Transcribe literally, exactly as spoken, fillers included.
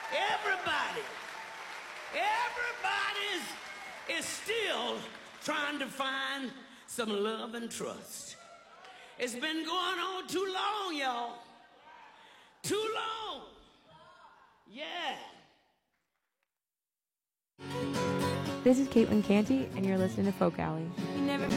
Everybody, everybody is, is still trying to find some love and trust. It's been going on too long, y'all. Too long. Yeah. This is Caitlin Canty, and you're listening to Folk Alley. You never